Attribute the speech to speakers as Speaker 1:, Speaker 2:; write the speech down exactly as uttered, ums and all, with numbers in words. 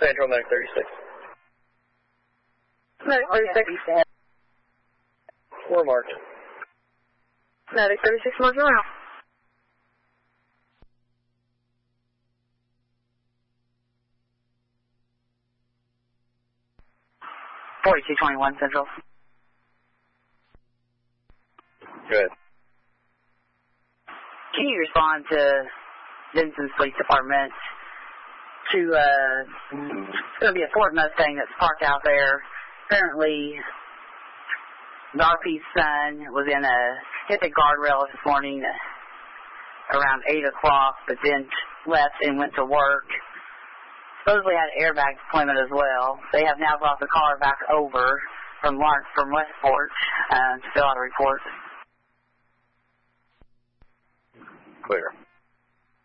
Speaker 1: Central, Medic thirty-six.
Speaker 2: Medic thirty-six.
Speaker 1: We're marked.
Speaker 2: Medic thirty-six, marked around.
Speaker 3: forty-two twenty-one Central.
Speaker 1: Good.
Speaker 3: Can you respond to Vincent's Police Department to, uh, it's going to be a Ford Mustang that's parked out there. Apparently, the R P's son was in a, hit the guardrail this morning around eight o'clock, but then left and went to work. Supposedly had airbag deployment as well. They have now brought the car back over from Lawrence, from Westport, uh, to fill out a report.
Speaker 1: Clear.